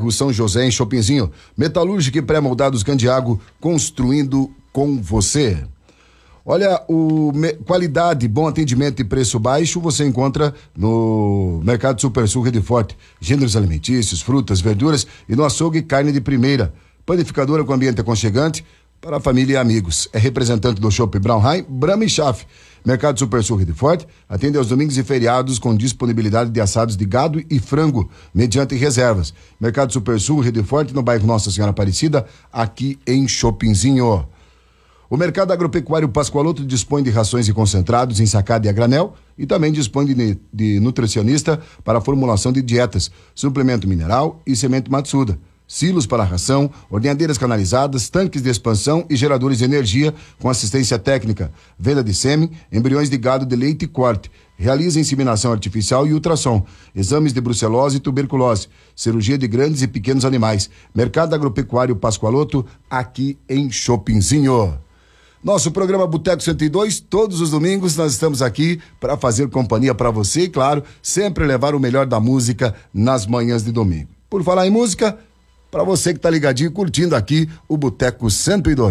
bairro São José, em Chopinzinho. Metalúrgica e Pré-Moldados Candiago, construindo com você. Olha, qualidade, bom atendimento e preço baixo você encontra no Mercado Super Sul Rede Forte. Gêneros alimentícios, frutas, verduras e no açougue carne de primeira. Panificadora com ambiente aconchegante para a família e amigos. É representante do Chopp Braunheim, Brahma e Schaff. Mercado Super Sul Rede Forte atende aos domingos e feriados com disponibilidade de assados de gado e frango, mediante reservas. Mercado Super Sul Rede Forte, no bairro Nossa Senhora Aparecida, aqui em Chopinzinho. O Mercado Agropecuário Pascoaloto dispõe de rações e concentrados em sacada e a granel e também dispõe de nutricionista para a formulação de dietas, suplemento mineral e semente Matsuda, silos para ração, ordenhadeiras canalizadas, tanques de expansão e geradores de energia com assistência técnica, venda de sêmen, embriões de gado de leite e corte. Realiza inseminação artificial e ultrassom, exames de brucelose e tuberculose, cirurgia de grandes e pequenos animais. Mercado Agropecuário Pascoaloto, aqui em Chopinzinho. Nosso programa Boteco 102, todos os domingos nós estamos aqui para fazer companhia para você e, claro, sempre levar o melhor da música nas manhãs de domingo. Por falar em música, para você que tá ligadinho curtindo aqui o Boteco 102.